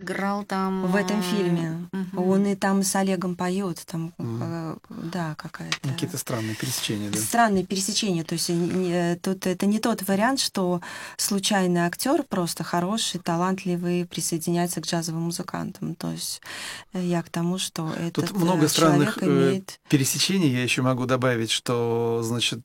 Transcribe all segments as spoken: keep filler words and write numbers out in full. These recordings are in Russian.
играл там... В этом фильме. Угу. Он и там с Олегом поет, там, Mm. да, какая-то... Какие-то странные пересечения, да? Странные пересечения. То есть не, тут это не тот вариант, что случайный актер, просто хороший, талантливый, присоединяется к джазовым музыкантам. То есть я к тому, что этот Тут много странных человек имеет... пересечений. Я еще могу добавить, что, значит,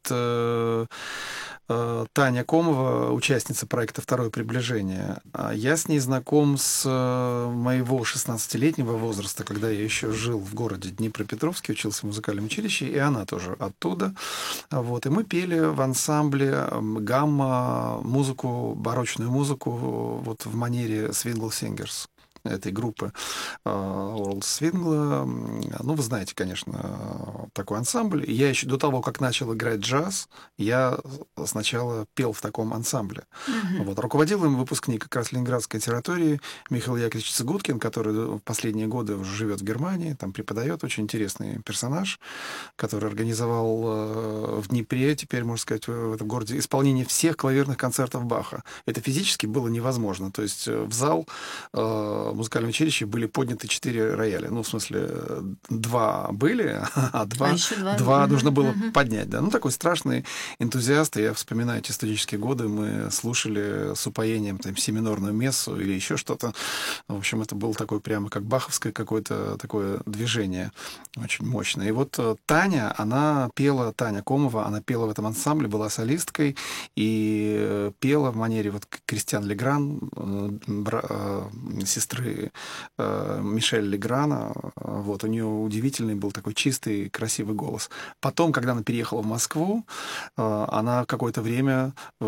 Таня Комова, участница проекта «Второе приближение». Я с ней знаком с моего шестнадцатилетнего возраста, когда я еще жил в городе Днепропетровске, учился в музыкальном училище, и она тоже оттуда. Вот. И мы пели в ансамбле гамма музыку, барочную музыку вот в манере Swingle Singers этой группы World Swingle. Ну, вы знаете, конечно, такой ансамбль. Я еще до того, как начал играть джаз, я сначала пел в таком ансамбле. Mm-hmm. Вот. Руководил им выпускник как раз Ленинградской консерватории Михаил Яковлевич Цигуткин, который в последние годы уже живет в Германии, там преподает, очень интересный персонаж, который организовал в Днепре, теперь, можно сказать, в этом городе, исполнение всех клавирных концертов Баха. Это физически было невозможно. То есть в зал в музыкальном училище были подняты четыре рояля. Ну, в смысле, два были, а два, а два, два нужно было uh-huh. поднять. Да? Ну, такой страшный энтузиаст. Я вспоминаю эти студенческие годы. Мы слушали с упоением там, семинорную мессу или еще что-то. В общем, это было такое прямо как баховское какое-то такое движение. Очень мощное. И вот Таня, она пела, Таня Комова, она пела в этом ансамбле, была солисткой и пела в манере вот Кристиан Легран, бра- сестры Мишель Леграна. Вот, у нее удивительный был такой чистый, красивый голос. Потом, когда она переехала в Москву, она какое-то время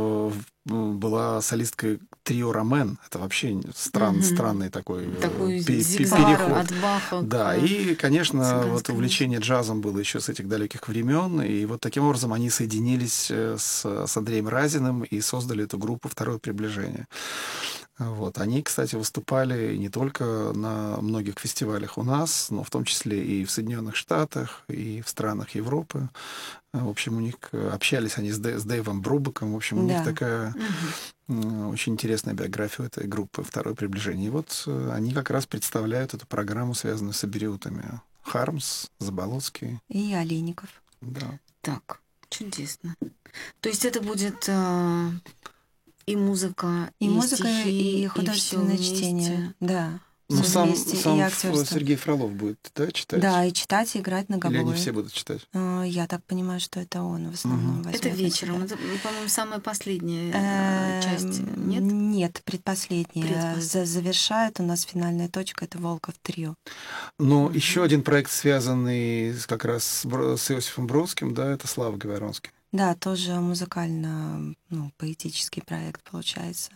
была солисткой трио «Ромен». Это вообще стран, mm-hmm. странный такой, такой пе- переход. От Баха да, к... и, конечно, вот увлечение джазом было еще с этих далеких времен. И вот таким образом они соединились с, с Андреем Разиным и создали эту группу «Второе приближение». Вот. Они, кстати, выступали не только на многих фестивалях у нас, но в том числе и в Соединенных Штатах, и в странах Европы. В общем, у них общались они с, Дэ, с Дэйвом Брубеком. В общем, у да. них такая угу. очень интересная биография у этой группы «Второе приближение». И вот они как раз представляют эту программу, связанную с абериутами. Хармс, Заболоцкий. И Олейников. Да. Так, чудесно. То есть это будет... А... И музыка, и, и музыка, стихи, и художественное и чтение, да. Ну, сам, сам Сергей Фролов будет, да, читать? Да, и читать, и играть на гобое. Или они все будут читать? Я так понимаю, что это он в основном угу. Это вечером, это, по-моему, самая последняя часть, нет? Нет, предпоследняя. Завершает у нас финальная точка, это «Волков трио». Но угу. еще один проект, связанный как раз с Иосифом Бродским, да, это Слава Говоронский. Да, тоже музыкально-поэтический проект получается.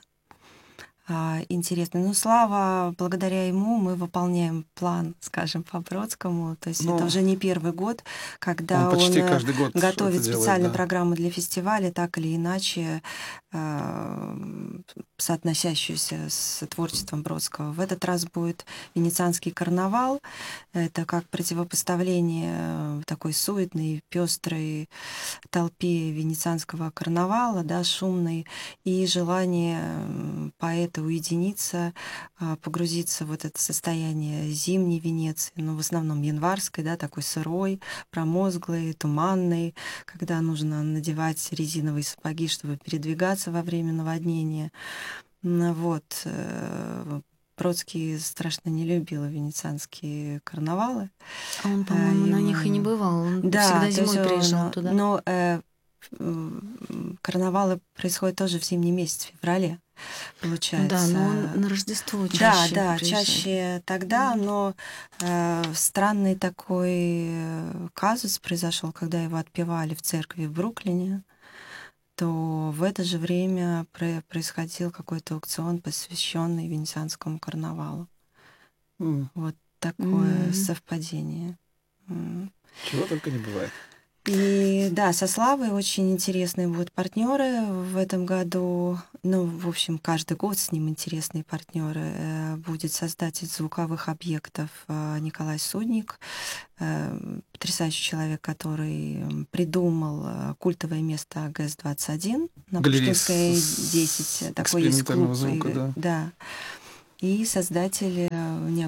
А, интересно. Ну, Слава, благодаря ему мы выполняем план, скажем, по Бродскому. То есть ну, это уже не первый год, когда он, почти он каждый год готовит специальную да. программу для фестиваля, так или иначе э, соотносящуюся с творчеством Бродского. В этот раз будет Венецианский карнавал. Это как противопоставление такой суетной, пестрой толпе венецианского карнавала, да, шумной, и желание поэта уединиться, погрузиться в вот это состояние зимней Венеции, ну, в основном январской, да, такой сырой, промозглой, туманной, когда нужно надевать резиновые сапоги, чтобы передвигаться во время наводнения. Вот. Бродский страшно не любил венецианские карнавалы. А он, по-моему, а, на них и не бывал. Он да, всегда зимой приезжал он, туда. Но э, карнавалы происходят тоже в зимний месяц, в феврале. Получается. Да, но он на Рождество чаще. Да, да, приезжает. чаще тогда, но э, странный такой казус произошел, когда его отпевали в церкви в Бруклине, то в это же время происходил какой-то аукцион, посвященный Венецианскому карнавалу. Mm. Вот такое mm. совпадение. Чего только не бывает. И да, со Славой очень интересные будут партнеры в этом году. Ну, в общем, каждый год с ним интересные партнеры. Будет создатель звуковых объектов Николай Судник, потрясающий человек, который придумал культовое место А Г С двадцать один на Пушкинской десять. Такой есть клуб. Звука, да. да. И создатель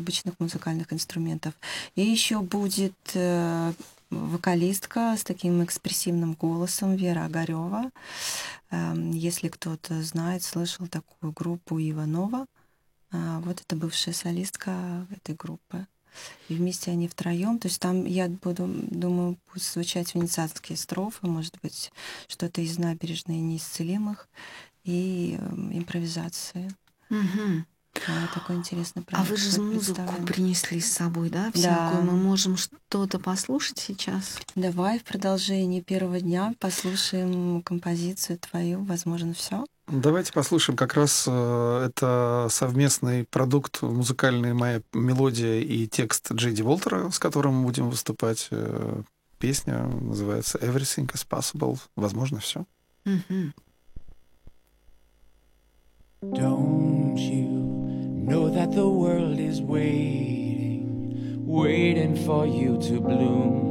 необычных музыкальных инструментов. И еще будет э, вокалистка с таким экспрессивным голосом Вера Огарева. Э, если кто-то знает, слышал такую группу Иванова, э, вот это бывшая солистка этой группы. И вместе они втроем. То есть там, я буду, думаю, будут звучать венецианские строфы, может быть, что-то из «Набережной неисцелимых» и э, импровизации. Мгм. Да, такой интересный А проект. вы же мы музыку представляем. принесли с собой, да, Да. всякую? Мы можем что-то послушать сейчас? Давай в продолжении первого дня послушаем композицию твою, возможно, все. Давайте послушаем как раз э, это совместный продукт, музыкальная моя мелодия и текст Джейди Волтера, с которым мы будем выступать. Э, Песня называется «Everything is possible». Возможно, все. Мгм. Don't you know that the world is waiting, waiting for you to bloom?